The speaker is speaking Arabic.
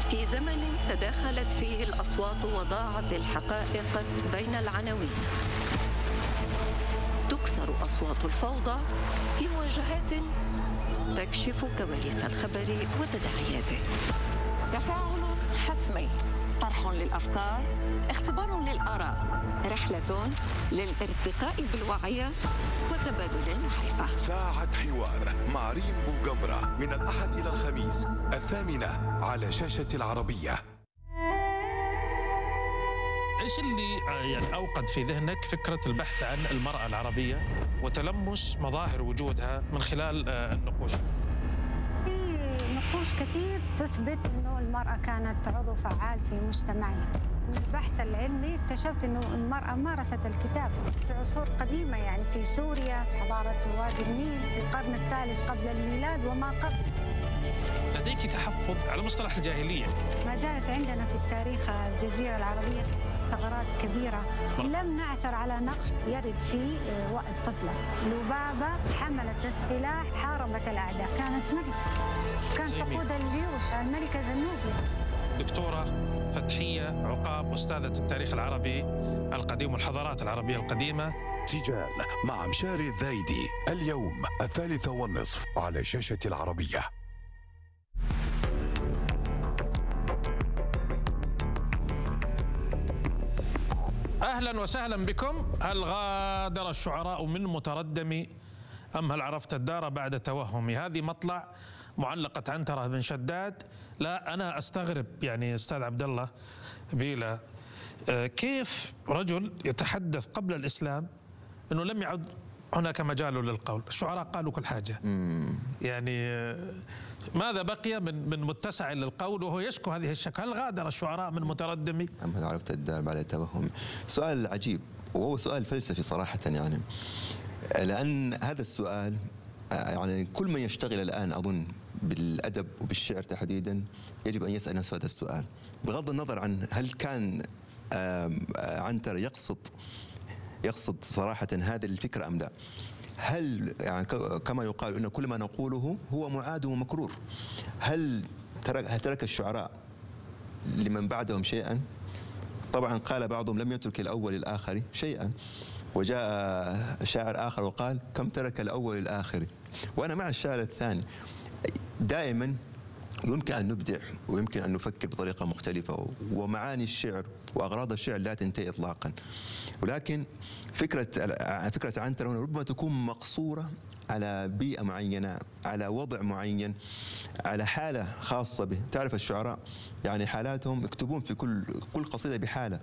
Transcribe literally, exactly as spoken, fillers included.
في زمن تداخلت فيه الأصوات وضاعت الحقائق بين العناوين، تكسر أصوات الفوضى في مواجهات تكشف كواليس الخبر وتداعياته. تفاعل حتمي، طرح للأفكار، اختبار للآراء، رحلة للارتقاء بالوعي وتبادل المعرفة. ساعة حوار مع ريم بوغمرة من الأحد إلى الخميس الثامنة على شاشة العربية. إيش اللي يعني أوقد في ذهنك فكرة البحث عن المرأة العربية وتلمس مظاهر وجودها من خلال النقوش؟ في نقوش كثير تثبت أنه المرأة كانت عضو فعال في مجتمعها. من البحث العلمي اكتشفت أنه المرأة مارست الكتابة في عصور قديمة، يعني في سوريا، حضارة وادي النيل في القرن الثالث قبل الميلاد وما قبل. لديك تحفظ على مصطلح الجاهلية؟ ما زالت عندنا في التاريخ الجزيرة العربية ثغرات كبيرة لم نعثر على نقش يرد فيه وقت طفلة. لبابة حملت السلاح، حاربت الأعداء، كانت ملكة، كانت تقود الجيوش، الملكة زنوبيا. دكتورة فتحية عقاب، أستاذة التاريخ العربي القديم والحضارات العربية القديمة. سجال مع مشاري الذايدي اليوم الثالثة والنصف على شاشة العربية. أهلا وسهلا بكم. هل غادر الشعراء من متردمي أم هل عرفت الدار بعد توهمي؟ هذه مطلع معلقة عنترة بن شداد. لا أنا أستغرب يعني أستاذ عبد الله بيلا، كيف رجل يتحدث قبل الإسلام أنه لم يعد هناك مجال للقول، الشعراء قالوا كل حاجة. يعني ماذا بقي من من متسع للقول وهو يشكو هذه الشكوى؟ هل غادر الشعراء من متردمي أم هل عرفت الدار بعد توهمي؟ سؤال عجيب وهو سؤال فلسفي صراحة، يعني لأن هذا السؤال يعني كل من يشتغل الآن أظن بالأدب وبالشعر تحديدا يجب أن يسأل نفسه هذا السؤال، بغض النظر عن هل كان عنتر يقصد يقصد صراحة هذه الفكرة أم لا. هل يعني كما يقال أن كل ما نقوله هو معاد ومكرور؟ هل ترك هل ترك الشعراء لمن بعدهم شيئا؟ طبعا قال بعضهم لم يترك الأول الآخر شيئا، وجاء شاعر آخر وقال كم ترك الأول الآخر. وأنا مع الشاعر الثاني، دائما يمكن أن نبدع ويمكن أن نفكر بطريقة مختلفة، ومعاني الشعر وأغراض الشعر لا تنتهي إطلاقا، ولكن فكرة فكرة عنتر هنا ربما تكون مقصورة على بيئة معينة، على وضع معين، على حالة خاصة به. تعرف الشعراء يعني حالاتهم يكتبون في كل كل قصيدة بحالة،